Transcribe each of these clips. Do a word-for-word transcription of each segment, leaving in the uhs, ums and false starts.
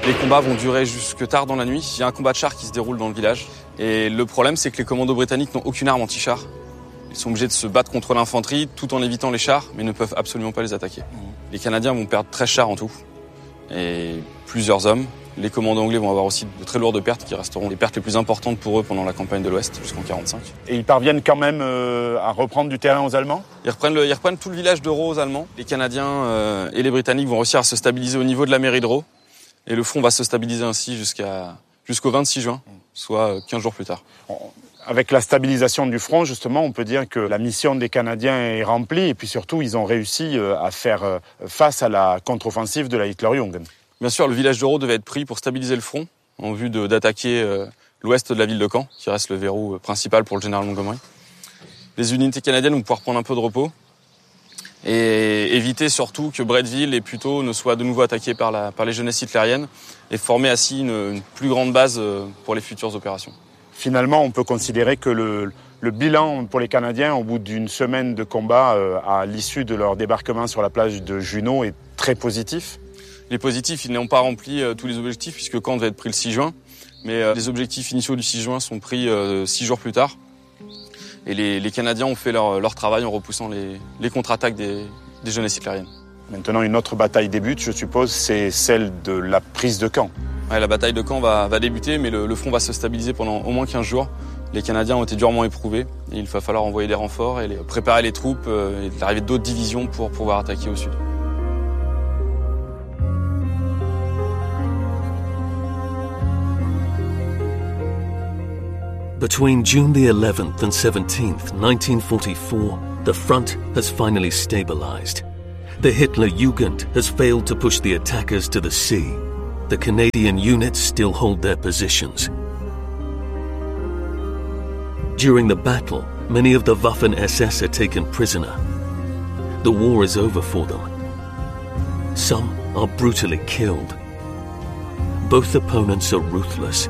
Les combats vont durer jusque tard dans la nuit. Il y a un combat de chars qui se déroule dans le village. Et le problème, c'est que les commandos britanniques n'ont aucune arme anti-char. Ils sont obligés de se battre contre l'infanterie tout en évitant les chars, mais ne peuvent absolument pas les attaquer. Les Canadiens vont perdre treize chars en tout, et plusieurs hommes. Les commandos anglais vont avoir aussi de très lourdes pertes qui resteront les pertes les plus importantes pour eux pendant la campagne de l'Ouest jusqu'en quarante-cinq. Et ils parviennent quand même euh, à reprendre du terrain aux Allemands ? Ils reprennent, le, ils reprennent tout le village de Roe aux Allemands. Les Canadiens euh, et les Britanniques vont réussir à se stabiliser au niveau de la mairie de Roe. Et le front va se stabiliser ainsi jusqu'à, jusqu'au vingt-six juin, soit quinze jours plus tard. Avec la stabilisation du front, justement, on peut dire que la mission des Canadiens est remplie et puis surtout, ils ont réussi à faire face à la contre-offensive de la Hitlerjugend. Bien sûr, le village de Roe devait être pris pour stabiliser le front en vue de, d'attaquer euh, l'ouest de la ville de Caen, qui reste le verrou principal pour le général Montgomery. Les unités canadiennes vont pouvoir prendre un peu de repos et éviter surtout que Bretteville et Puteaux ne soient de nouveau attaqués par, la, par les jeunesses hitlériennes et former ainsi une, une plus grande base pour les futures opérations. Finalement, on peut considérer que le, le bilan pour les Canadiens, au bout d'une semaine de combat euh, à l'issue de leur débarquement sur la plage de Juno, est très positif. Les positifs, ils n'ont pas rempli euh, tous les objectifs, puisque Caen devait être pris le six juin. Mais euh, les objectifs initiaux du six juin sont pris euh, six jours plus tard. Et les, les Canadiens ont fait leur, leur travail en repoussant les, les contre-attaques des, des jeunesses hitlériennes. Maintenant, une autre bataille débute, je suppose, c'est celle de la prise de Caen. Ouais, la bataille de Caen va, va débuter, mais le, le front va se stabiliser pendant au moins quinze jours. Les Canadiens ont été durement éprouvés. Et il va falloir envoyer des renforts et les, préparer les troupes euh, et l'arrivée d'autres divisions pour pouvoir attaquer au sud. Between June the eleventh and seventeenth, nineteen forty-four, the front has finally stabilized. The Hitlerjugend has failed to push the attackers to the sea. The Canadian units still hold their positions. During the battle, many of the Waffen-S S are taken prisoner. The war is over for them. Some are brutally killed. Both opponents are ruthless.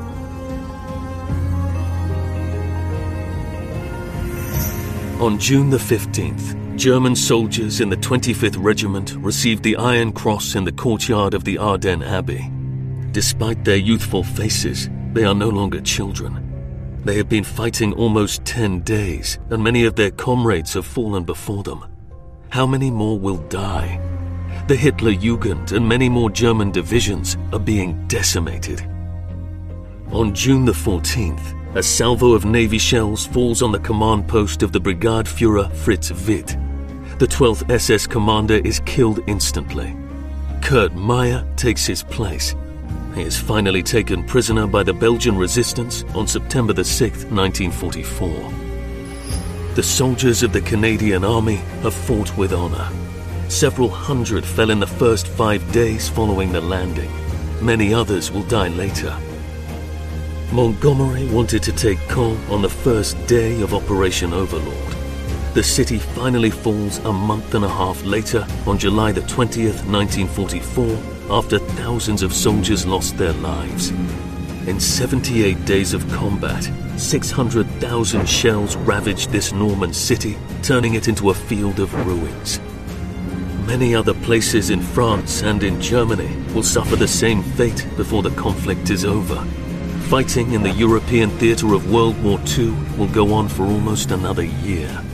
On June the fifteenth, German soldiers in the twenty-fifth Regiment received the Iron Cross in the courtyard of the Ardennes Abbey. Despite their youthful faces, they are no longer children. They have been fighting almost ten days, and many of their comrades have fallen before them. How many more will die? The Hitlerjugend and many more German divisions are being decimated. On June the fourteenth, a salvo of Navy shells falls on the command post of the Brigade Führer Fritz Witt. The twelfth S S commander is killed instantly. Kurt Meyer takes his place. He is finally taken prisoner by the Belgian resistance on September the sixth, nineteen forty-four. The soldiers of the Canadian Army have fought with honor. Several hundred fell in the first five days following the landing. Many others will die later. Montgomery wanted to take Caen on the first day of Operation Overlord. The city finally falls a month and a half later on July the twentieth, nineteen forty-four, after thousands of soldiers lost their lives. In seventy-eight days of combat, six hundred thousand shells ravaged this Norman city, turning it into a field of ruins. Many other places in France and in Germany will suffer the same fate before the conflict is over. Fighting in the European theatre of World War Two will go on for almost another year.